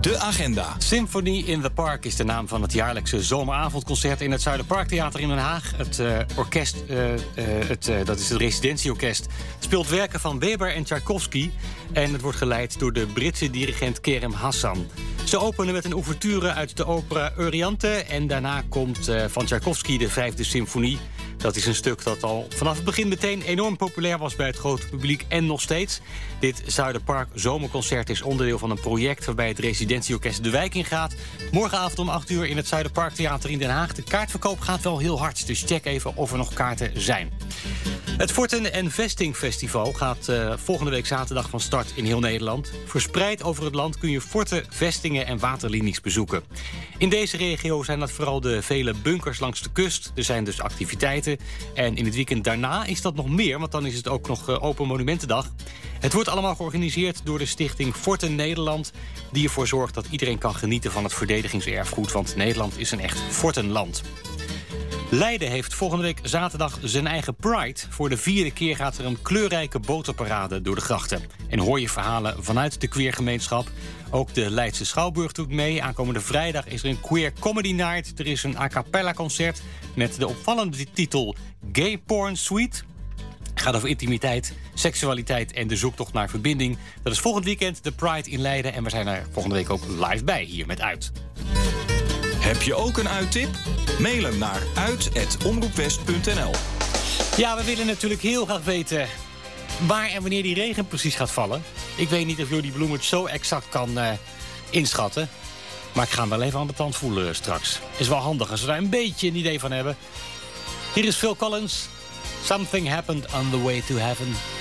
De agenda. Symphony in the Park is de naam van het jaarlijkse zomeravondconcert in het Zuiderparktheater in Den Haag. Het orkest, dat is het residentieorkest, speelt werken van Weber en Tchaikovsky. En het wordt geleid door de Britse dirigent Kerem Hassan. Ze openen met een ouverture uit de opera Euryanthe. En daarna komt van Tchaikovsky de 5e symfonie. Dat is een stuk dat al vanaf het begin meteen enorm populair was bij het grote publiek en nog steeds. Dit Zuiderpark zomerconcert is onderdeel van een project waarbij het residentieorkest de wijk ingaat. Morgenavond om 8 uur in het Zuiderparktheater in Den Haag. De kaartverkoop gaat wel heel hard, dus check even of er nog kaarten zijn. Het Forten en Vesting Festival gaat volgende week zaterdag van start in heel Nederland. Verspreid over het land kun je forten, vestingen en waterlinies bezoeken. In deze regio zijn dat vooral de vele bunkers langs de kust. Er zijn dus activiteiten. En in het weekend daarna is dat nog meer, want dan is het ook nog Open Monumentendag. Het wordt allemaal georganiseerd door de stichting Forten Nederland, die ervoor zorgt dat iedereen kan genieten van het verdedigingserfgoed, want Nederland is een echt fortenland. Leiden heeft volgende week zaterdag zijn eigen Pride. Voor de 4e keer gaat er een kleurrijke boterparade door de grachten. En hoor je verhalen vanuit de queergemeenschap. Ook de Leidse Schouwburg doet mee. Aankomende vrijdag is er een queer comedy night. Er is een a cappella concert met de opvallende titel Gay Porn Suite. Het gaat over intimiteit, seksualiteit en de zoektocht naar verbinding. Dat is volgend weekend de Pride in Leiden. En we zijn er volgende week ook live bij, hier met Uit. Heb je ook een uittip? Mail hem naar uit@omroepwest.nl. Ja, we willen natuurlijk heel graag weten waar en wanneer die regen precies gaat vallen. Ik weet niet of Jordi Bloem het zo exact kan inschatten. Maar ik ga hem wel even aan de tand voelen straks. Is wel handig als we daar een beetje een idee van hebben. Hier is Phil Collins. Something happened on the way to heaven.